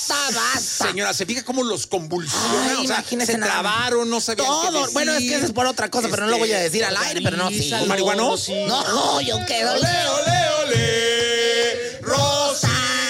Basta. Señora, ¿se fija cómo los convulsiona? Ay, o sea, imagínese se nada. trabaron, no sabían qué Todo. decir. Bueno, es que eso es por otra cosa, pero no lo voy a decir al aire, pero no, sí. ¿Con marihuano? Sí. No, yo quedo. ¡Ole, ole, ole! ¡Rosy!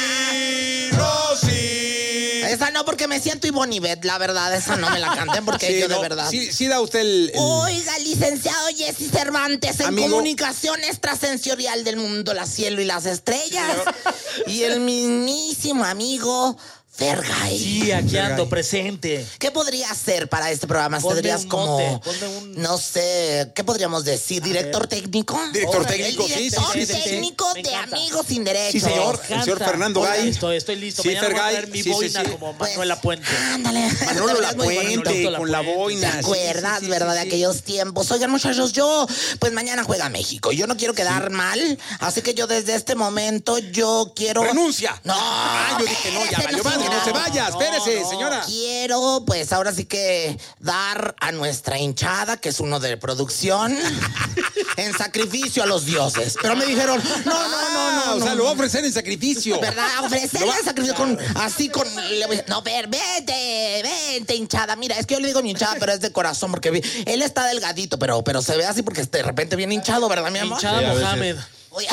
¡Rosy! Esa no, porque me siento Ivonne Ivet, la verdad, esa no me la canten porque Sí, yo no, de verdad. Sí da usted el... Oiga, licenciado Jesse Cervantes, en Amigo. comunicación extrasensorial del mundo, la cielo y las estrellas. Y el mismísimo amigo Fergay. Sí, aquí Fergay. ando presente. ¿Qué podría hacer para este programa? Ponme ¿Tendrías un como, mote, ponme un- no sé, ¿qué podríamos decir? ¿Director técnico? Director Órale, técnico, El sí, director sí, sí, sí. técnico Me de encanta. Amigos Sin Derechos. Sí, señor. Me El señor encanta. Fernando Oiga, Gay. Estoy listo. Sí, Mañana voy a Fergay. traer mi Sí, sí, boina sí. como Pues, Manuela Puente. Ándale. Manolo Es La muy bonito. Puente, La con la Puente. boina. ¿Te acuerdas, Sí, sí, verdad, sí, de sí. aquellos tiempos? Oigan, muchachos, yo, pues mañana juega México. Yo no quiero quedar mal, así que yo desde este momento, yo quiero... ¡Renuncia! No. Ah, yo dije, no, ya espérese, valió madre, no se vaya, espérese, no. señora. Quiero, pues ahora sí que dar a nuestra hinchada, que es uno de producción, en sacrificio a los dioses. Pero me dijeron, no. O sea, lo va a ofrecer en sacrificio. ¿Verdad? Ofrecerle el sacrificio con, así con... No, vente, hinchada. Mira, es que yo le digo mi hinchada, pero es de corazón, porque él está delgadito, pero se ve así porque de repente bien hinchado, ¿verdad, mi amor? Hinchada Sí, a veces. Mohamed. Oye.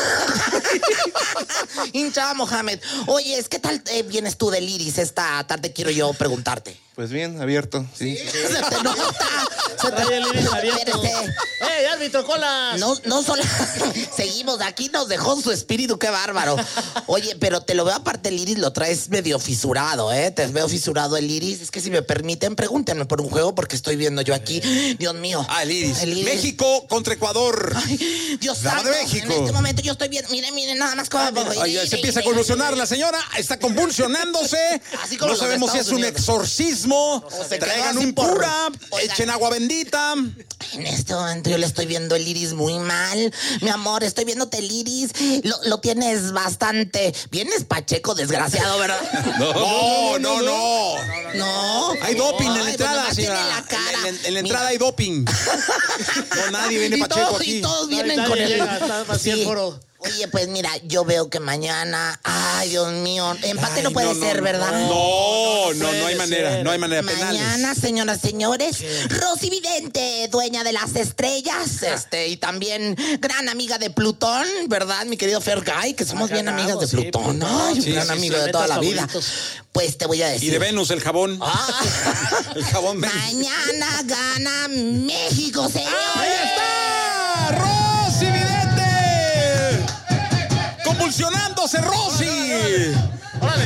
Hinchada Mohamed. Oye, ¿qué tal vienes tú del Iris esta tarde? Quiero yo preguntarte. Pues bien, abierto, sí. Se te nota. Se te... Trae el iris abierto. Espérate. ¡Ey, árbitro, colas! No solo seguimos, aquí nos dejó su espíritu, qué bárbaro. Oye, pero te lo veo aparte el iris, lo traes medio fisurado, ¿eh? Te veo fisurado el iris. Es que si me permiten, pregúntenme por un juego porque estoy viendo yo aquí. Dios mío. Ah, el iris. El iris. México contra Ecuador. Ay, Dios Dama santo, de México. en este momento yo estoy viendo, miren, nada más como... Ay, ya se empieza a convulsionar la señora, está convulsionándose. Así como No los de sabemos si es Estados un Unidos. exorcismo. se quedó Traigan así un por- cura, Oigan. echen agua bendita. En este momento yo le estoy viendo el iris muy mal. Mi amor, estoy viéndote el iris. Lo tienes bastante... Vienes pacheco, desgraciado, ¿verdad? No. No. Hay doping en la Ay, entrada, pues nomás tiene señora. la cara. En la entrada hay doping. No, nadie viene pacheco aquí. Y todos vienen Nadie con el... llega, está vacío el foro. Oye, pues mira, yo veo que mañana... Ay, Dios mío. Empate Ay, no puede ser, ¿verdad? No hay puede manera, ser. no hay manera. Penales. Mañana, señoras, señores, Rosy Vidente, dueña de las estrellas, y también gran amiga de Plutón, ¿verdad, mi querido Fergay? Que somos bien amigas de sí, Plutón. Plutón. Ay, un Sí, gran sí, amigo sí. de toda la Planetas vida. favoritos. Pues te voy a decir. Y de Venus, el jabón. Ah. El jabón Venus. Mañana gana México, señores. ¡Ahí está! ¡Rosy Vidente! ¡Convulsionándose, Rosy! ¡Órale!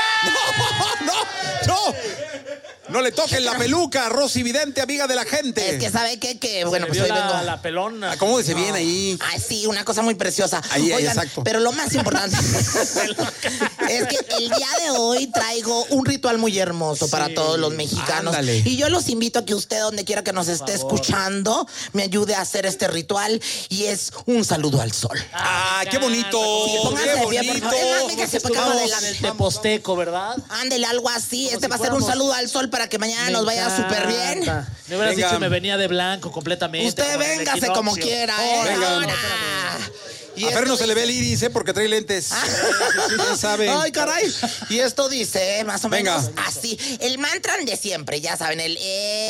¡No! No le toquen la peluca, Rosy Vidente, amiga de la gente. Es que sabe qué? Que bueno, Se pues vio hoy vengo. la pelona. Acomódese bien ahí. Ay, sí, una cosa muy preciosa. Ahí, Oigan, exacto. pero lo más importante es que el día de hoy traigo un ritual muy hermoso para todos los mexicanos. Ándale. Y yo los invito a que usted, donde quiera que nos esté escuchando, me ayude a hacer este ritual. Y es un saludo al sol. ¡Ah, qué bonito! Sí, pónganse ¡Qué de pie, por bonito! favor. Es más, véngase para acá, Estuvimos adelante. en el Teposteco, ¿verdad? Ándele, algo así. Este si va a ser un fuéramos- saludo al sol para que mañana nos vaya súper bien. Me hubieras Venga. dicho me venía de blanco completamente. Usted como en el véngase como equinoccio. quiera, Venga. ahora. Y A Fer esto no se le ve el dice- iris, porque trae lentes. ¿Quién sabe? Ay, caray. Y esto dice, más o Venga. menos así. El mantra de siempre, ya saben, el...